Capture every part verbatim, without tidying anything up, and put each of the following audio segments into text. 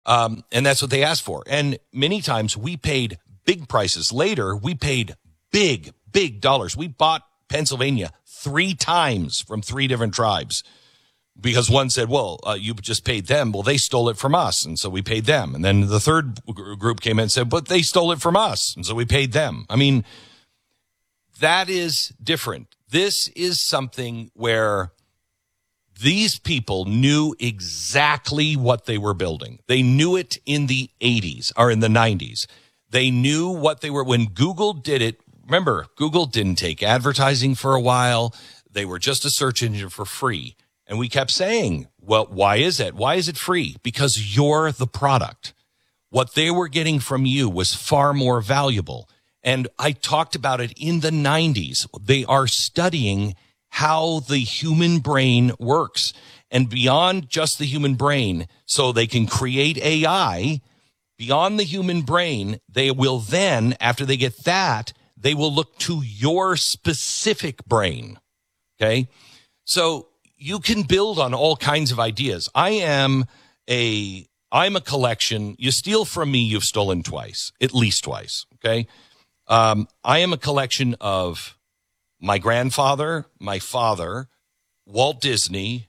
Um, and that's what they asked for. And many times we paid big prices. Later, we paid big, big dollars. We bought Pennsylvania three times from three different tribes because one said, well, uh, you just paid them. Well, they stole it from us. And so we paid them. And then the third g- group came in and said, but they stole it from us. And so we paid them. I mean, that is different. This is something where these people knew exactly what they were building. They knew it in the eighties or in the nineties. They knew what they were. When Google did it, remember, Google didn't take advertising for a while. They were just a search engine for free. And we kept saying, well, why is it? Why is it free? Because you're the product. What they were getting from you was far more valuable. And I talked about it in the nineties. They are studying how the human brain works, and beyond just the human brain, so they can create A I. Beyond the human brain, they will then, after they get that, they will look to your specific brain. Okay. So you can build on all kinds of ideas. I am a, I'm a collection. You steal from me, you've stolen twice, at least twice. Okay. Um, I am a collection of my grandfather, my father, Walt Disney,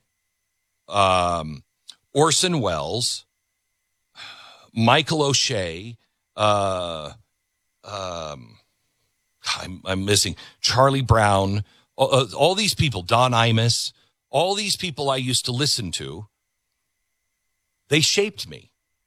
um, Orson Welles, Michael O'Shea, uh, um, I'm, I'm missing Charlie Brown, all, all these people, Don Imus, all these people I used to listen to, they shaped me.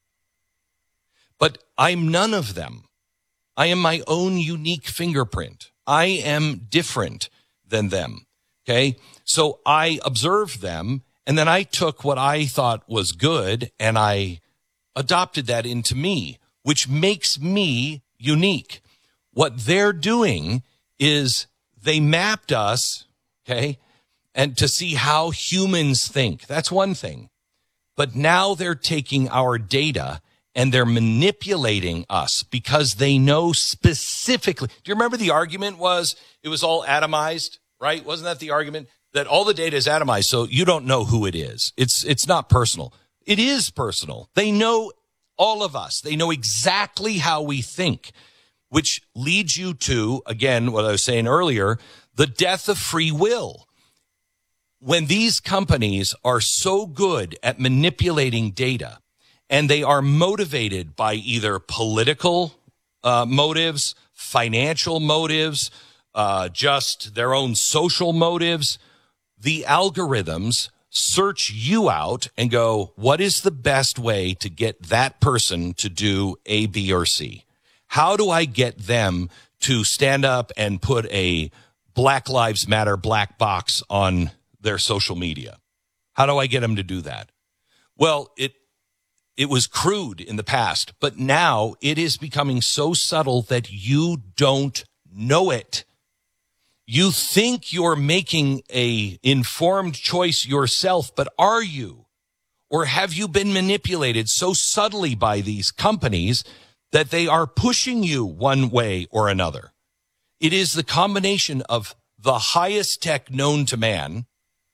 But I'm none of them. I am my own unique fingerprint. I am different than them, okay? So I observed them, and then I took what I thought was good, and I adopted that into me, which makes me unique. What they're doing is they mapped us, okay, and to see how humans think. That's one thing. But now they're taking our data and they're manipulating us because they know specifically. Do you remember the argument was it was all atomized, right? Wasn't that the argument? That all the data is atomized, so you don't know who it is. It's it's not personal. It is personal. They know all of us. They know exactly how we think, which leads you to, again, what I was saying earlier, the death of free will. When these companies are so good at manipulating data, and they are motivated by either political uh, motives, financial motives, uh, just their own social motives, the algorithms search you out and go, what is the best way to get that person to do A, B, or C? How do I get them to stand up and put a Black Lives Matter black box on their social media? How do I get them to do that? Well, it It was crude in the past, but now it is becoming so subtle that you don't know it. You think you're making a informed choice yourself, but are you? Or have you been manipulated so subtly by these companies that they are pushing you one way or another? It is the combination of the highest tech known to man,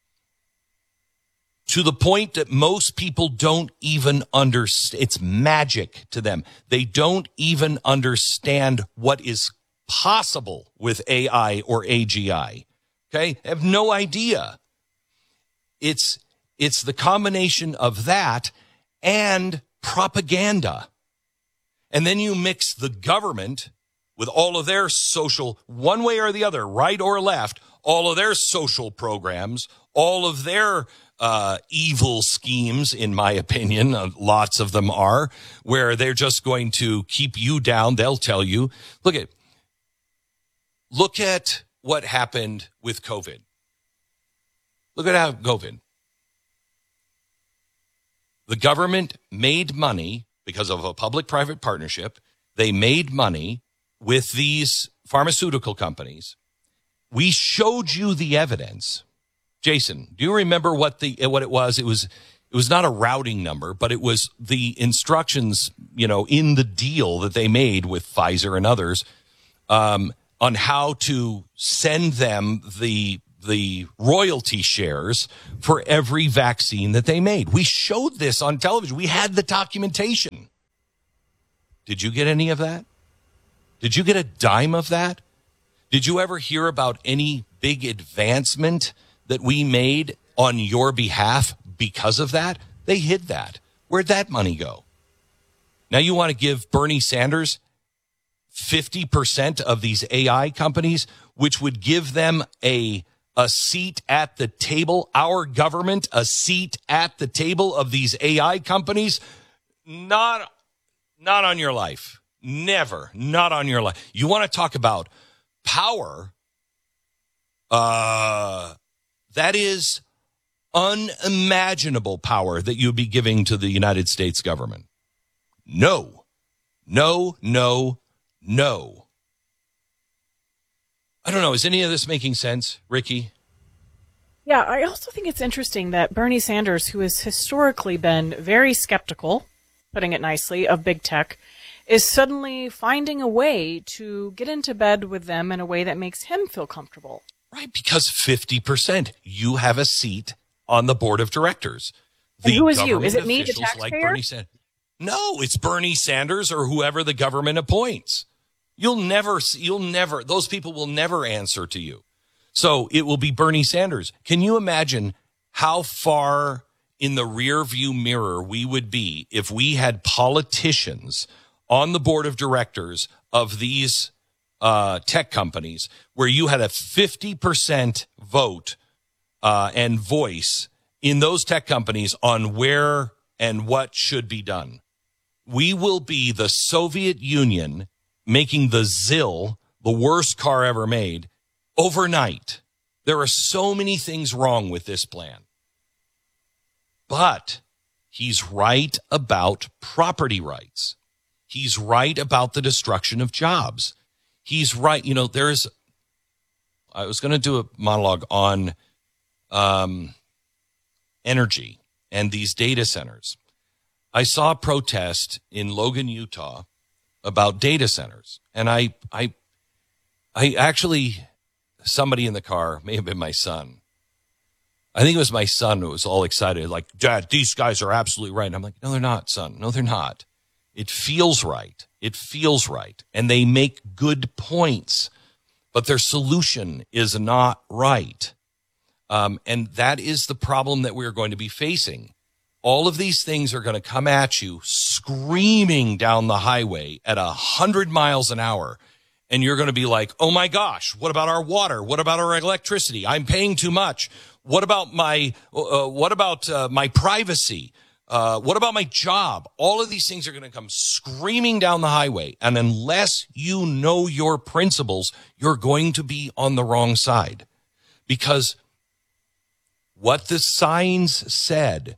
to the point that most people don't even understand. It's magic to them. They don't even understand what is possible with A I or A G I. Okay? They have no idea. It's, it's the combination of that and propaganda. And then you mix the government with all of their social, one way or the other, right or left, all of their social programs, all of their uh, evil schemes, in my opinion, uh, lots of them are, where they're just going to keep you down. They'll tell you, look at, look at what happened with COVID. Look at how COVID. The government made money because of a public-private partnership. They made money with these pharmaceutical companies. We showed you the evidence. Jason, do you remember what the what it was? It was it was not a routing number, but it was the instructions, you know, in the deal that they made with Pfizer and others um, on how to send them the the royalty shares for every vaccine that they made. We showed this on television. We had the documentation. Did you get any of that? Did you get a dime of that? Did you ever hear about any big advancement that we made on your behalf because of that? They hid that. Where'd that money go? Now you want to give Bernie Sanders fifty percent of these A I companies, which would give them a, a seat at the table, our government, a seat at the table of these A I companies? Not, not on your life. Never. Not on your life. You want to talk about power? Uh, that is unimaginable power that you'd be giving to the United States government. No, no, no, no. I don't know. Is any of this making sense, Ricky? Yeah, I also think it's interesting that Bernie Sanders, who has historically been very skeptical, putting it nicely, of big tech, is suddenly finding a way to get into bed with them in a way that makes him feel comfortable. Right, because fifty percent, you have a seat on the board of directors. And who is you? Is it me, the taxpayer? Like Bernie Sanders. No, it's Bernie Sanders or whoever the government appoints. You'll never, you'll never, those people will never answer to you. So it will be Bernie Sanders. Can you imagine how far in the rear view mirror we would be if we had politicians on the board of directors of these uh, tech companies where you had a fifty percent vote uh, and voice in those tech companies on where and what should be done? We will be the Soviet Union making the ZIL, the worst car ever made, overnight. There are so many things wrong with this plan. But he's right about property rights. He's right about the destruction of jobs. He's right. You know, there's, I was going to do a monologue on um, energy and these data centers. I saw a protest in Logan, Utah about data centers. And I, I, I actually, somebody in the car, may have been my son. I think it was my son who was all excited, like, Dad, these guys are absolutely right. And I'm like, no, they're not, son. No, they're not. It feels right. It feels right. And they make good points, but their solution is not right. Um, and that is the problem that we're going to be facing. All of these things are going to come at you screaming down the highway at a hundred miles an hour. And you're going to be like, oh my gosh, what about our water? What about our electricity? I'm paying too much. What about my, uh, what about uh, my privacy? Uh, what about my job? All of these things are going to come screaming down the highway. And unless you know your principles, you're going to be on the wrong side. Because what the signs said,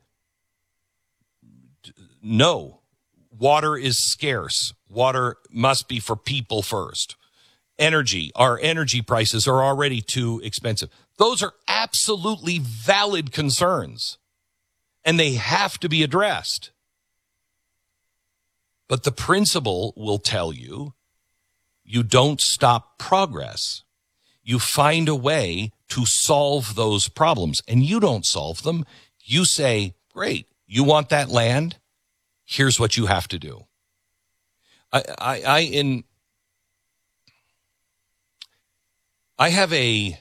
no, water is scarce. Water must be for people first. Energy, our energy prices are already too expensive. Those are absolutely valid concerns, and they have to be addressed. But the principle will tell you, you don't stop progress. You find a way to solve those problems, and you don't solve them. You say, great, you want that land? Here's what you have to do. I, I, I, in, I have a,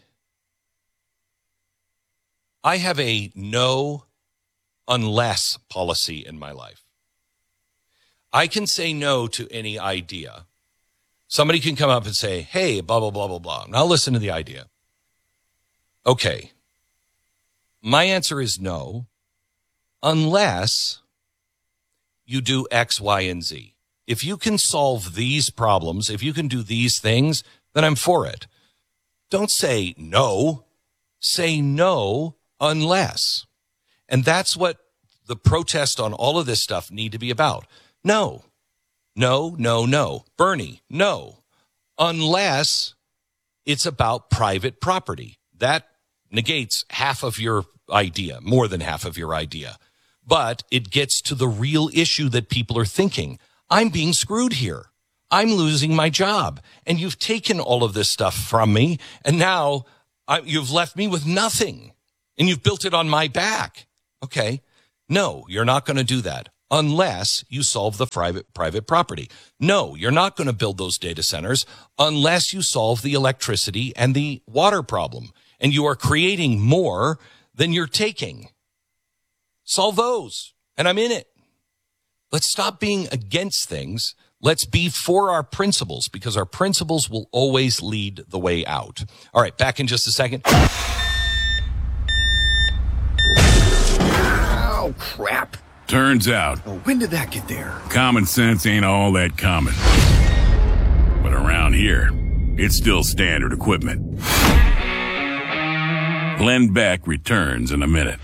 I have a no unless policy in my life. I can say no to any idea. Somebody can come up and say, hey, blah, blah, blah, blah, blah. And I'll listen to the idea. Okay. My answer is no, unless you do X, Y, and Z. If you can solve these problems, if you can do these things, then I'm for it. Don't say no. Say no unless. And that's what the protest on all of this stuff need to be about. No, no, no, no. Bernie, no. Unless it's about private property. That negates half of your idea, more than half of your idea. But it gets to the real issue that people are thinking. I'm being screwed here. I'm losing my job. And you've taken all of this stuff from me. And now I, you've left me with nothing, and you've built it on my back. Okay. No, you're not going to do that unless you solve the private private property. No, you're not going to build those data centers unless you solve the electricity and the water problem. And you are creating more than you're taking. Solve those, and I'm in it. Let's stop being against things. Let's be for our principles, because our principles will always lead the way out. All right, back in just a second. Oh, crap. Turns out, Oh, when did that get there? common sense ain't all that common. But around here, it's still standard equipment. Glenn Beck returns in a minute.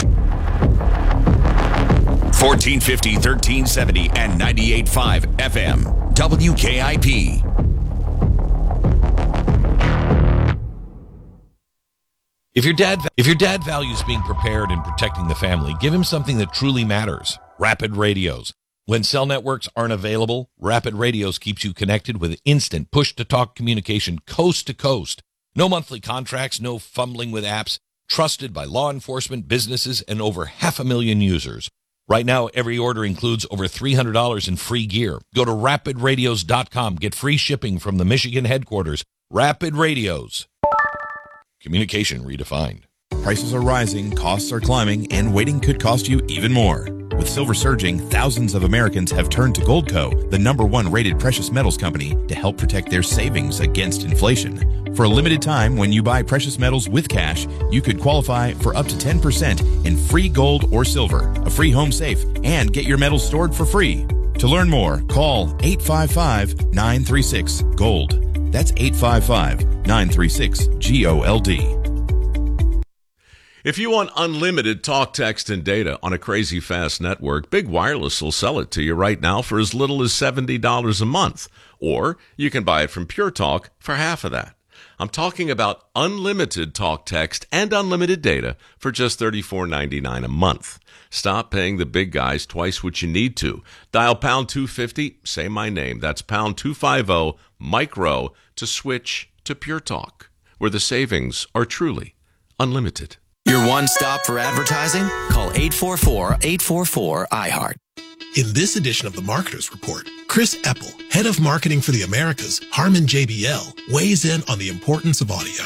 fourteen fifty, thirteen seventy, and ninety-eight point five F M. W K I P. If your dad if your dad values being prepared and protecting the family, give him something that truly matters. Rapid Radios. When cell networks aren't available, Rapid Radios keeps you connected with instant push-to-talk communication coast to coast. No monthly contracts, no fumbling with apps. Trusted by law enforcement, businesses, and over half a million users. Right now, every order includes over three hundred dollars in free gear. Go to rapid radios dot com. Get free shipping from the Michigan headquarters. Rapid Radios. Communication redefined. Prices are rising, costs are climbing, and waiting could cost you even more. With silver surging, thousands of Americans have turned to Goldco, the number one rated precious metals company, to help protect their savings against inflation. For a limited time, when you buy precious metals with cash, you could qualify for up to ten percent in free gold or silver, a free home safe, and get your metals stored for free. To learn more, call eight five five, nine three six, GOLD. That's eight five five, nine three six, G O L D. If you want unlimited talk, text, and data on a crazy fast network, Big Wireless will sell it to you right now for as little as seventy dollars a month. Or you can buy it from Pure Talk for half of that. I'm talking about unlimited talk, text, and unlimited data for just thirty-four ninety-nine a month. Stop paying the big guys twice what you need to. Dial pound two fifty, say my name. That's pound two fifty, micro, to switch to Pure Talk, where the savings are truly unlimited. Your one stop for advertising? Call eight four four, eight four four, I heart. In this edition of the Marketers Report, Chris Eppel, head of marketing for the Americas, Harman J B L, weighs in on the importance of audio.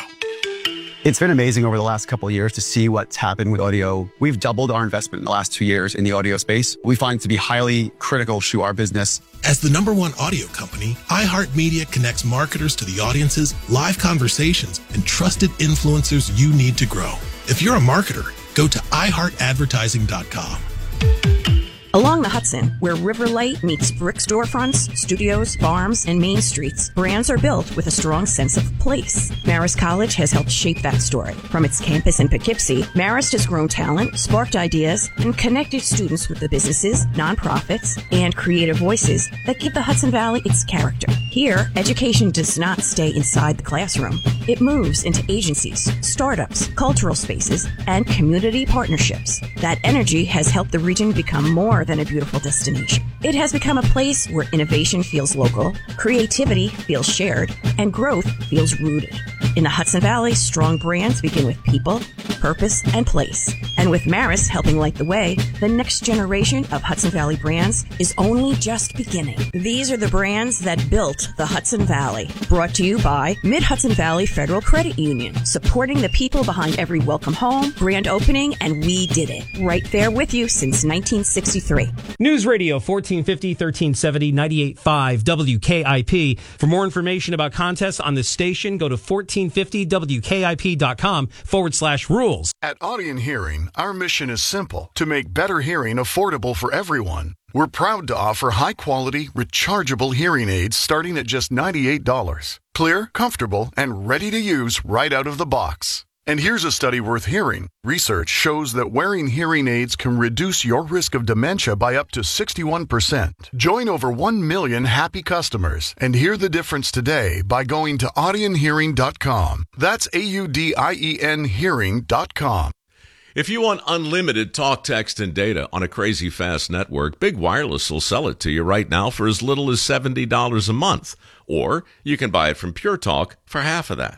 It's been amazing over the last couple of years to see what's happened with audio. We've doubled our investment in the last two years in the audio space. We find it to be highly critical to our business. As the number one audio company, iHeartMedia connects marketers to the audiences, live conversations, and trusted influencers you need to grow. If you're a marketer, go to i heart advertising dot com. Along the Hudson, where Riverlight meets brick storefronts, studios, farms, and main streets, brands are built with a strong sense of place. Marist College has helped shape that story. From its campus in Poughkeepsie, Marist has grown talent, sparked ideas, and connected students with the businesses, nonprofits, and creative voices that give the Hudson Valley its character. Here, education does not stay inside the classroom. It moves into agencies, startups, cultural spaces, and community partnerships. That energy has helped the region become more than a beautiful destination. It has become a place where innovation feels local, creativity feels shared, and growth feels rooted. In the Hudson Valley, strong brands begin with people, purpose, and place. And with Marist helping light the way, the next generation of Hudson Valley brands is only just beginning. These are the brands that built the Hudson Valley. Brought to you by Mid-Hudson Valley Federal Credit Union, supporting the people behind every welcome home, grand opening, and we did it. Right there with you since nineteen sixty-three. News Radio fourteen fifty, thirteen seventy, ninety-eight point five W K I P. For more information about contests on this station, go to fourteen fifty W K I P dot com forward slash rules. At Audion Hearing, our mission is simple: to make better hearing affordable for everyone. We're proud to offer high-quality, rechargeable hearing aids starting at just ninety-eight dollars. Clear, comfortable, and ready to use right out of the box. And here's a study worth hearing. Research shows that wearing hearing aids can reduce your risk of dementia by up to sixty-one percent. Join over one million happy customers and hear the difference today by going to audion hearing dot com. That's A U D I E N hearing dot com. If you want unlimited talk, text, and data on a crazy fast network, Big Wireless will sell it to you right now for as little as seventy dollars a month. Or you can buy it from Pure Talk for half of that.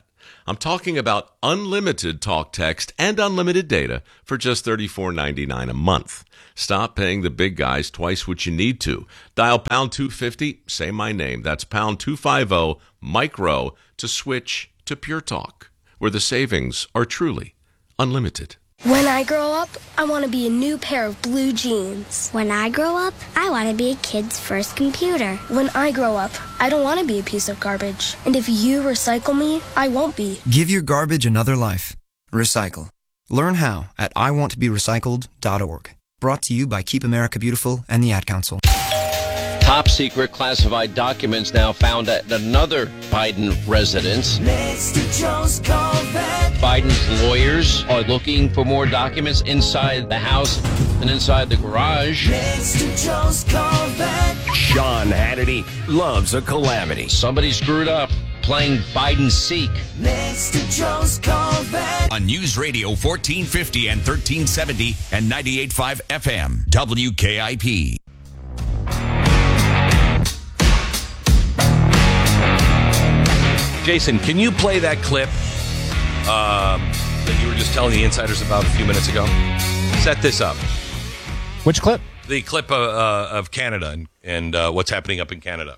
I'm talking about unlimited talk, text, and unlimited data for just thirty-four ninety-nine a month. Stop paying the big guys twice what you need to. Dial pound two fifty, say my name. That's pound two fifty, micro, to switch to Pure Talk, where the savings are truly unlimited. When I grow up, I want to be a new pair of blue jeans. When I grow up, I want to be a kid's first computer. When I grow up, I don't want to be a piece of garbage. And if you recycle me, I won't be. Give your garbage another life. Recycle. Learn how at I want to be recycled dot org. Brought to you by Keep America Beautiful and the Ad Council. Top secret classified documents now found at another Biden residence. Next to Joe's Corvette. Biden's lawyers are looking for more documents inside the house and inside the garage. Next to Joe's Corvette. Sean Hannity loves a calamity. Somebody screwed up playing Biden-seek. Next to Joe's Corvette. On News Radio fourteen fifty and thirteen seventy and ninety-eight point five F M, W K I P. Jason, can you play that clip um, that you were just telling the insiders about a few minutes ago? Set this up. Which clip? The clip uh, uh, of Canada and, and uh, what's happening up in Canada.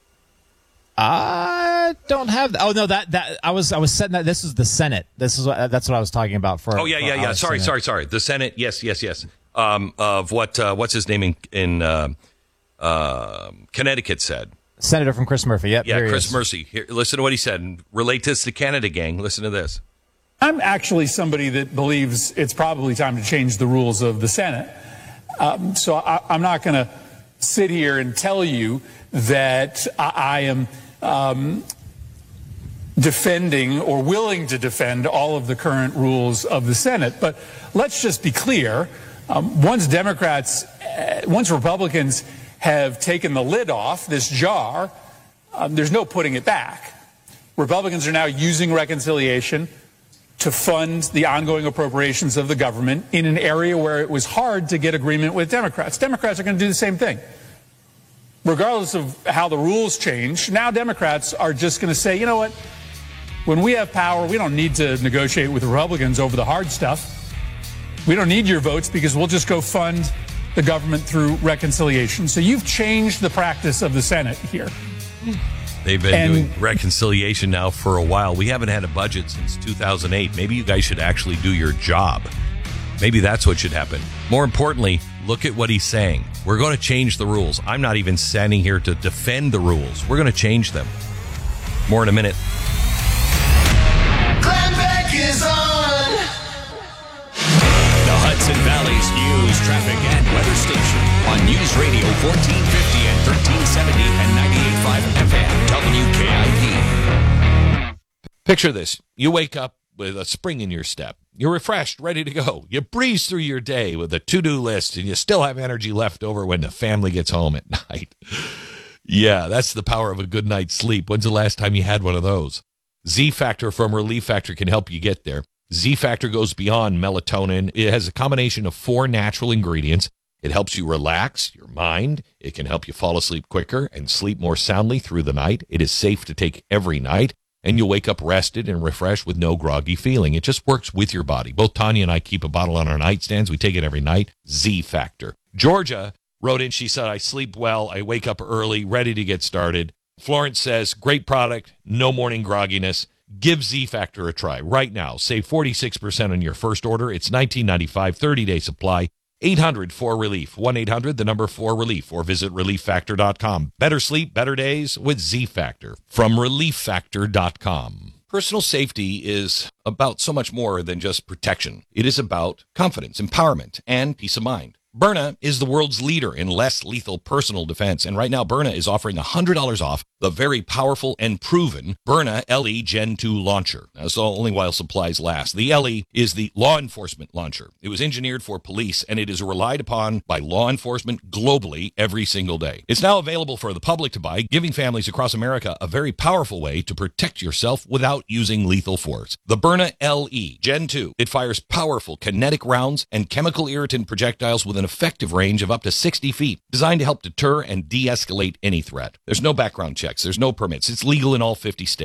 I don't have that. Oh no, that that I was I was setting that. This is the Senate. This is what that's what I was talking about for. Oh yeah, for yeah, yeah. Sorry, Senate. sorry, sorry. The Senate. Yes, yes, yes. Um, of what? Uh, what's his name in in uh, uh, Connecticut said. Senator from Chris Murphy. Yep. Yeah, Chris Murphy. Here, listen to what he said. And relate this to Canada, gang. Listen to this. I'm actually somebody that believes it's probably time to change the rules of the Senate. Um, so I, I'm not going to sit here and tell you that I, I am um, defending or willing to defend all of the current rules of the Senate. But let's just be clear. Um, once Democrats, uh, once Republicans have taken the lid off this jar, um, there's no putting it back. Republicans are now using reconciliation to fund the ongoing appropriations of the government in an area where it was hard to get agreement with Democrats. Democrats are going to do the same thing. Regardless of how the rules change, now Democrats are just going to say, you know what, when we have power, we don't need to negotiate with Republicans over the hard stuff. We don't need your votes because we'll just go fund the government through reconciliation. So you've changed the practice of the Senate here. They've been And- doing reconciliation now for a while. We haven't had a budget since two thousand eight. Maybe you guys should actually do your job. Maybe that's what should happen. More importantly, look at what he's saying. We're going to change the rules. I'm not even standing here to defend the rules. We're going to change them. More in a minute. Glenn Beck is on. The Hudson Valley's news, traffic, and weather station on News Radio fourteen fifty and thirteen seventy and ninety-eight point five F M, W K I P. Picture this. You wake up with a spring in your step. You're refreshed, ready to go. You breeze through your day with a to-do list, and you still have energy left over when the family gets home at night. Yeah, that's the power of a good night's sleep. When's the last time you had one of those? Z-Factor from Relief Factor can help you get there. Z-Factor goes beyond melatonin. It has a combination of four natural ingredients. It helps you relax your mind. It can help you fall asleep quicker and sleep more soundly through the night. It is safe to take every night, and you'll wake up rested and refreshed with no groggy feeling. It just works with your body. Both Tanya and I keep a bottle on our nightstands. We take it every night. Z-Factor. Georgia wrote in, she said, I sleep well. I wake up early, ready to get started. Florence says, great product, no morning grogginess. Give Z-Factor a try right now. Save forty-six percent on your first order. It's nineteen ninety-five, thirty-day supply. eight hundred four relief. one eight hundred, the number four relief, or visit relief factor dot com. Better sleep, better days with Z-Factor from relief factor dot com. Personal safety is about so much more than just protection. It is about confidence, empowerment, and peace of mind. Byrna is the world's leader in less lethal personal defense, and right now Byrna is offering one hundred dollars off the very powerful and proven Byrna L E Gen two launcher. That's only while supplies last. The L E is the law enforcement launcher. It was engineered for police, and it is relied upon by law enforcement globally every single day. It's now available for the public to buy, giving families across America a very powerful way to protect yourself without using lethal force. The Byrna L E Gen two. It fires powerful kinetic rounds and chemical irritant projectiles with an effective range of up to sixty feet, designed to help deter and de-escalate any threat. There's no background checks. There's no permits. It's legal in all fifty states.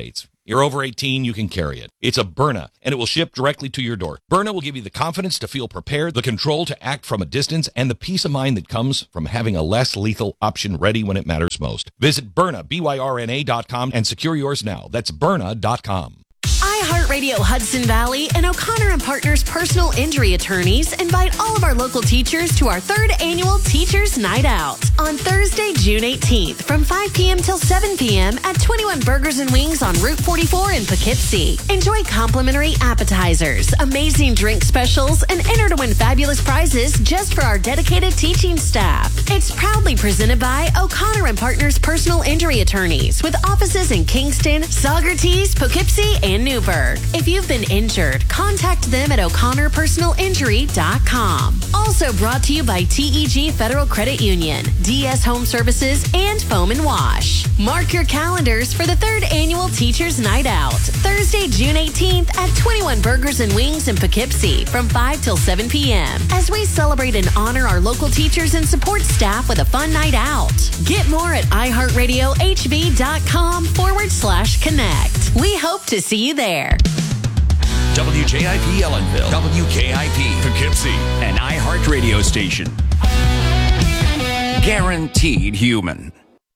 You're over eighteen, you can carry it. It's a Byrna, and it will ship directly to your door. Byrna will give you the confidence to feel prepared, the control to act from a distance, and the peace of mind that comes from having a less lethal option ready when it matters most. Visit Byrna, B Y R N A dot com, and secure yours now. That's Byrna dot com. iHeartRadio Hudson Valley and O'Connor and Partners Personal Injury Attorneys invite all of our local teachers to our third annual Teachers Night Out on Thursday, June eighteenth from five p.m. till seven p.m. at twenty-one Burgers and Wings on Route forty-four in Poughkeepsie. Enjoy complimentary appetizers, amazing drink specials, and enter to win fabulous prizes just for our dedicated teaching staff. It's proudly presented by O'Connor and Partners Personal Injury Attorneys with offices in Kingston, Saugerties, Poughkeepsie, and Newburgh. If you've been injured, contact them at o'connor personal injury dot com. Also brought to you by T E G Federal Credit Union, D S Home Services, and Foam and Wash. Mark your calendars for the third annual Teachers Night Out, Thursday, June eighteenth at twenty-one Burgers and Wings in Poughkeepsie from five till seven p.m. as we celebrate and honor our local teachers and support staff with a fun night out. Get more at iHeartRadioHV.com forward slash connect. We hope to see you there. W J I P Ellenville, W K I P Poughkeepsie, an iHeart radio station. Guaranteed human.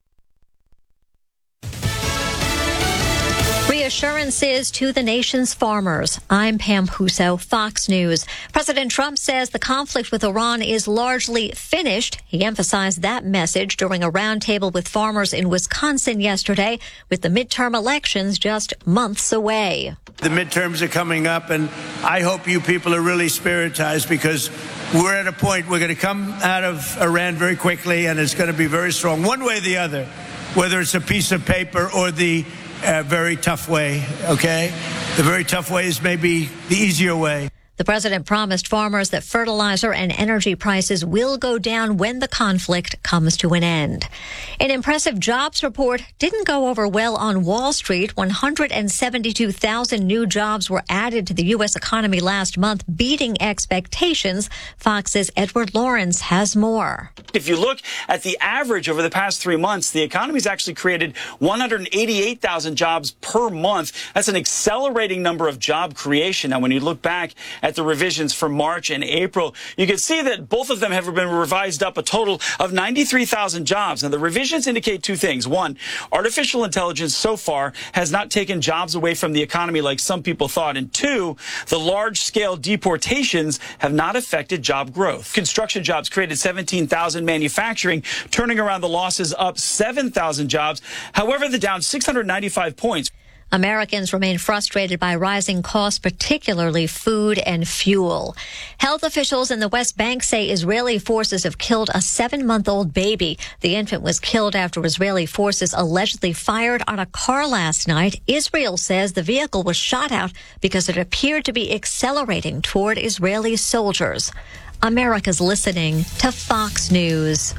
Reassurances to the nation's farmers. I'm Pam Huso, Fox News. President Trump says the conflict with Iran is largely finished. He emphasized that message during a roundtable with farmers in Wisconsin yesterday, with the midterm elections just months away. The midterms are coming up, and I hope you people are really spiritized, because we're at a point we're going to come out of Iran very quickly, and it's going to be very strong, one way or the other, whether it's a piece of paper or the uh, very tough way, okay? The very tough way is maybe the easier way. The president promised farmers that fertilizer and energy prices will go down when the conflict comes to an end. An impressive jobs report didn't go over well on Wall Street. one hundred seventy-two thousand new jobs were added to the U S economy last month, beating expectations. Fox's Edward Lawrence has more. If you look at the average over the past three months, the economy's actually created one hundred eighty-eight thousand jobs per month. That's an accelerating number of job creation. Now, when you look back at the revisions for March and April, you can see that both of them have been revised up a total of ninety-three thousand jobs. Now, the revisions indicate two things. One, artificial intelligence so far has not taken jobs away from the economy like some people thought. And two, the large-scale deportations have not affected job growth. Construction jobs created seventeen thousand, manufacturing turning around the losses up seven thousand jobs. However, they're down six hundred ninety-five points. Americans remain frustrated by rising costs, particularly food and fuel. Health officials in the West Bank say Israeli forces have killed a seven-month-old baby. The infant was killed after Israeli forces allegedly fired on a car last night. Israel says the vehicle was shot out because it appeared to be accelerating toward Israeli soldiers. America's listening to Fox News.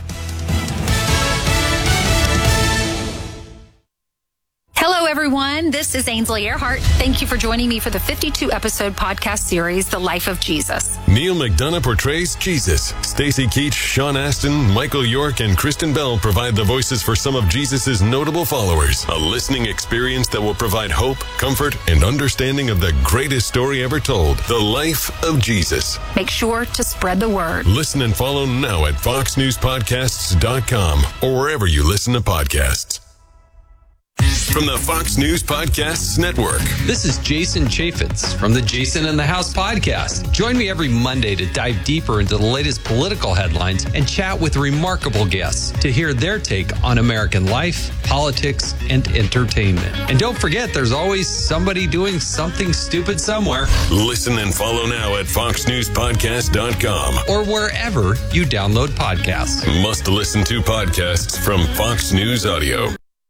Hello, everyone. This is Ainsley Earhart. Thank you for joining me for the fifty-two episode podcast series, The Life of Jesus. Neil McDonough portrays Jesus. Stacey Keach, Sean Astin, Michael York, and Kristen Bell provide the voices for some of Jesus' notable followers. A listening experience that will provide hope, comfort, and understanding of the greatest story ever told, The Life of Jesus. Make sure to spread the word. Listen and follow now at fox news podcasts dot com or wherever you listen to podcasts. From the Fox News Podcasts Network. This is Jason Chaffetz from the Jason in the House podcast. Join me every Monday to dive deeper into the latest political headlines and chat with remarkable guests to hear their take on American life, politics, and entertainment. And don't forget, there's always somebody doing something stupid somewhere. Listen and follow now at fox news podcast dot com or wherever you download podcasts. Must listen to podcasts from Fox News Audio.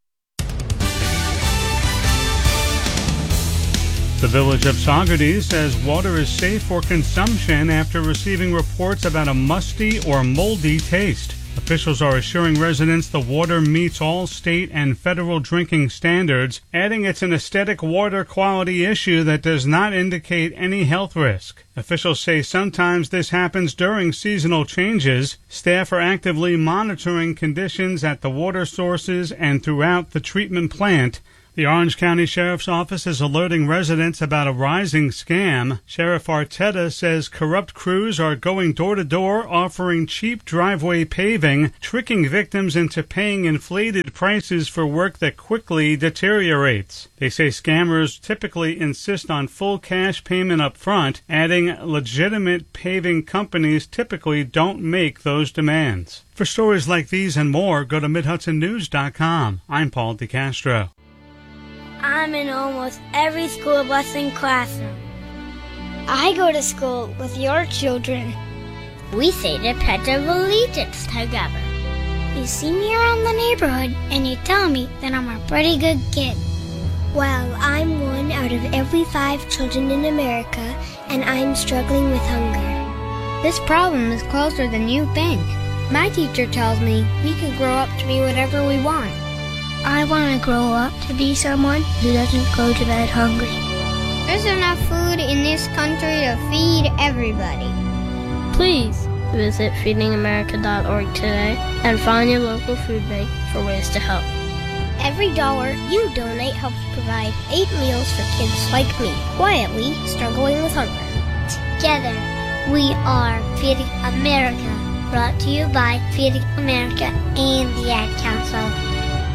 The village of Saugerties says water is safe for consumption after receiving reports about a musty or moldy taste. Officials are assuring residents the water meets all state and federal drinking standards, adding it's an aesthetic water quality issue that does not indicate any health risk. Officials say sometimes this happens during seasonal changes. Staff are actively monitoring conditions at the water sources and throughout the treatment plant. The Orange County Sheriff's Office is alerting residents about a rising scam. Sheriff Arteta says corrupt crews are going door to door offering cheap driveway paving, tricking victims into paying inflated prices for work that quickly deteriorates. They say scammers typically insist on full cash payment up front, adding legitimate paving companies typically don't make those demands. For stories like these and more, go to mid hudson news dot com. I'm Paul DeCastro. I'm in almost every school bus and classroom. I go to school with your children. We say the Pledge of Allegiance together. You see me around the neighborhood and you tell me that I'm a pretty good kid. Well, I'm one out of every five children in America, and I'm struggling with hunger. This problem is closer than you think. My teacher tells me we can grow up to be whatever we want. I want to grow up to be someone who doesn't go to bed hungry. There's enough food in this country to feed everybody. Please visit feeding america dot org today and find your local food bank for ways to help. Every dollar you donate helps provide eight meals for kids like me, quietly struggling with hunger. Together, we are Feeding America, brought to you by Feeding America and the Ad Council.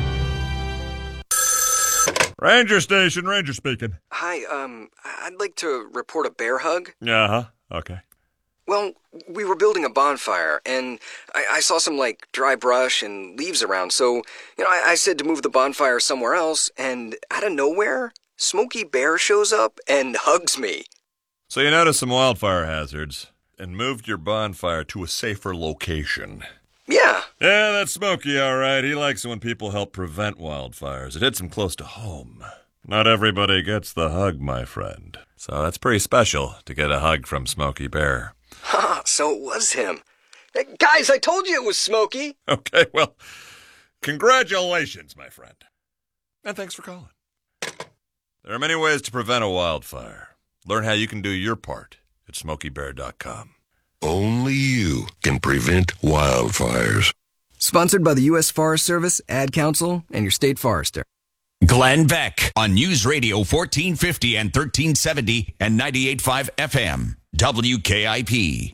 Ranger Station, Ranger speaking. Hi, um, I'd like to report a bear hug. Uh-huh, okay. Well, we were building a bonfire, and I, I saw some, like, dry brush and leaves around, so, you know, I, I said to move the bonfire somewhere else, and out of nowhere, Smokey Bear shows up and hugs me. So you noticed some wildfire hazards and moved your bonfire to a safer location. Yeah. Yeah, that's Smokey, all right. He likes it when people help prevent wildfires. It hits him close to home. Not everybody gets the hug, my friend. So that's pretty special to get a hug from Smokey Bear. Ha, so it was him. Hey, guys, I told you it was Smokey. Okay, well, congratulations, my friend. And thanks for calling. There are many ways to prevent a wildfire. Learn how you can do your part at smokey bear dot com. Only you can prevent wildfires. Sponsored by the U S Forest Service, Ad Council, and your state forester. Glenn Beck on News Radio fourteen fifty and thirteen seventy and ninety-eight point five F M. W K I P.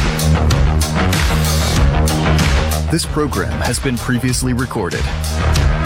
This program has been previously recorded.